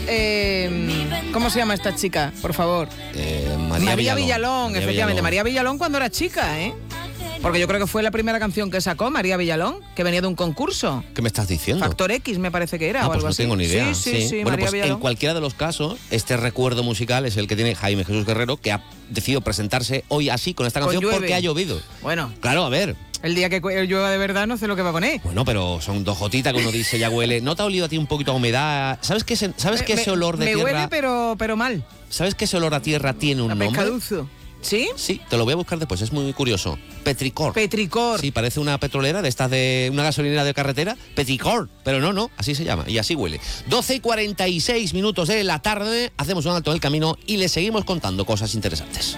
es... ¿cómo se llama esta chica, por favor? María Villalón, efectivamente. María Villalón cuando era chica, ¿eh? Porque yo creo que fue la primera canción que sacó María Villalón, que venía de un concurso. ¿Qué me estás diciendo? Factor X me parece que era, o algo no así. No tengo ni idea. Sí, Bueno, María pues Villalón. en cualquiera de los casos, este recuerdo musical es el que tiene Jaime Jesús Guerrero, que ha decidido presentarse hoy así, con esta canción, porque ha llovido. Bueno. Claro, a ver. El día que llueva de verdad no sé lo que va a poner. Bueno, pero son dos gotitas que uno dice, ya huele. ¿No te ha olido a ti un poquito a humedad? ¿Sabes que ese olor de tierra... Me huele, pero mal. ¿Sabes que ese olor a tierra tiene un nombre? Pescaduzo. ¿Sí? Sí, te lo voy a buscar después, es muy curioso. Petricor. Petricor. Sí, parece una petrolera de estas de una gasolinera de carretera. Petricor, pero no, así se llama y así huele. 12:46 de la tarde, hacemos un alto en el camino y le seguimos contando cosas interesantes.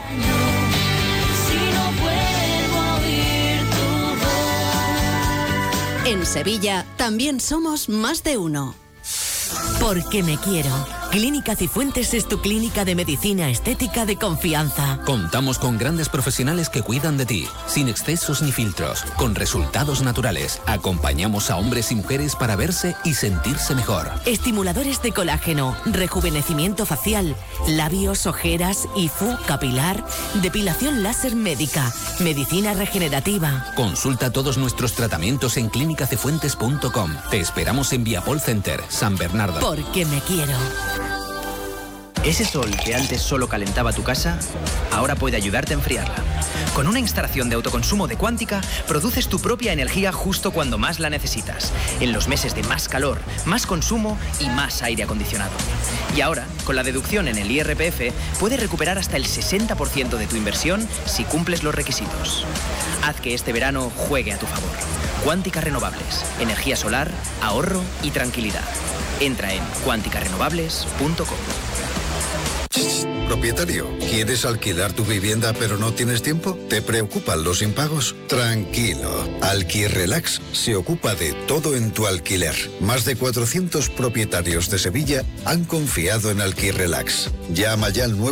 En Sevilla también somos más de uno. Porque me quiero. Clínica Cifuentes es tu clínica de medicina estética de confianza. Contamos con grandes profesionales que cuidan de ti, sin excesos ni filtros, con resultados naturales. Acompañamos a hombres y mujeres para verse y sentirse mejor. Estimuladores de colágeno, rejuvenecimiento facial, labios, ojeras, IFU, capilar, depilación láser médica, medicina regenerativa. Consulta todos nuestros tratamientos en clinicacifuentes.com. Te esperamos en Viapol Center, San Bernardo. Porque me quiero. Ese sol que antes solo calentaba tu casa, ahora puede ayudarte a enfriarla. Con una instalación de autoconsumo de Quántica, produces tu propia energía justo cuando más la necesitas, en los meses de más calor, más consumo y más aire acondicionado. Y ahora, con la deducción en el IRPF, puedes recuperar hasta el 60% de tu inversión si cumples los requisitos. Haz que este verano juegue a tu favor. Quántica Renovables, energía solar, ahorro y tranquilidad. Entra en quanticarenovables.com. Propietario, ¿quieres alquilar tu vivienda pero no tienes tiempo? ¿Te preocupan los impagos? Tranquilo, Alquirrelax se ocupa de todo en tu alquiler. Más de 400 propietarios de Sevilla han confiado en Alquirrelax. Llama ya al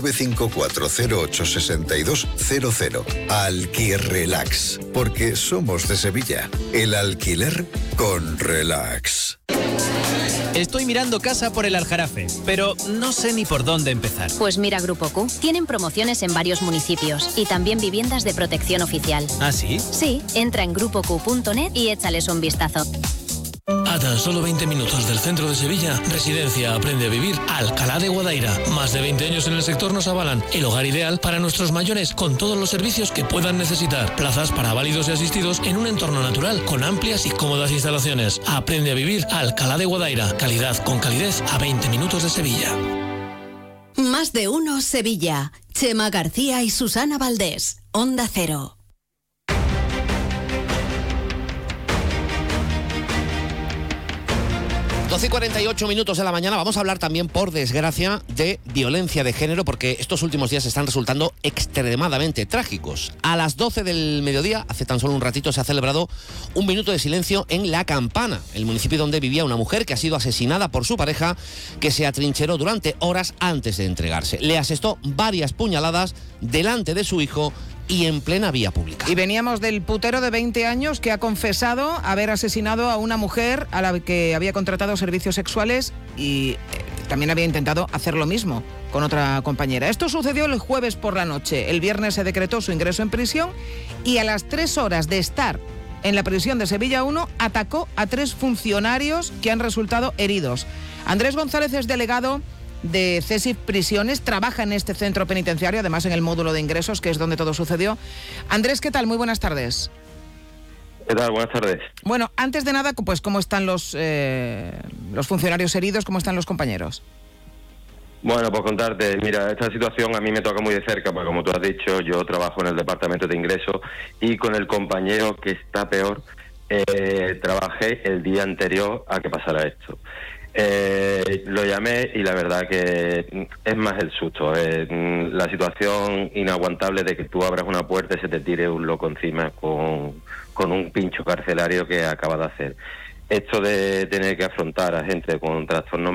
954086200. Alquirrelax, porque somos de Sevilla. El alquiler con relax. Estoy mirando casa por el Aljarafe, pero no sé ni por dónde empezar. Pues mira Grupo Q. Tienen promociones en varios municipios y también viviendas de protección oficial. ¿Ah, sí? Sí, entra en grupoq.net y échales un vistazo. A tan solo 20 minutos del centro de Sevilla, Residencia Aprende a Vivir Alcalá de Guadaira. Más de 20 años en el sector nos avalan el hogar ideal para nuestros mayores con todos los servicios que puedan necesitar. Plazas para válidos y asistidos en un entorno natural con amplias y cómodas instalaciones. Aprende a Vivir Alcalá de Guadaira. Calidad con calidez a 20 minutos de Sevilla. Más de uno Sevilla. Chema García y Susana Valdés. Onda Cero. 12:48 de la mañana. Vamos a hablar también, por desgracia, de violencia de género, porque estos últimos días están resultando extremadamente trágicos. A las 12 del mediodía, hace tan solo un ratito, se ha celebrado un minuto de silencio en La Campana, el municipio donde vivía una mujer que ha sido asesinada por su pareja, que se atrincheró durante horas antes de entregarse. Le asestó varias puñaladas delante de su hijo y en plena vía pública. Y veníamos del putero de 20 años que ha confesado haber asesinado a una mujer a la que había contratado servicios sexuales y también había intentado hacer lo mismo con otra compañera. Esto sucedió el jueves por la noche. El viernes se decretó su ingreso en prisión y a las 3 horas de estar en la prisión de Sevilla 1 atacó a 3 funcionarios que han resultado heridos. Andrés González es delegado de CESIF Prisiones, trabaja en este centro penitenciario, además en el módulo de ingresos, que es donde todo sucedió. Andrés, ¿qué tal? Muy buenas tardes. ¿Qué tal? Buenas tardes. Bueno, antes de nada, pues ¿cómo están los funcionarios heridos? ¿Cómo están los compañeros? Bueno, pues contarte, mira, esta situación a mí me toca muy de cerca, porque como tú has dicho, yo trabajo en el departamento de ingresos y con el compañero que está peor, trabajé el día anterior a que pasara esto. Lo llamé y la verdad que es más el susto, la situación inaguantable de que tú abras una puerta y se te tire un loco encima con un pincho carcelario que acaba de hacer. Esto de tener que afrontar a gente con trastornos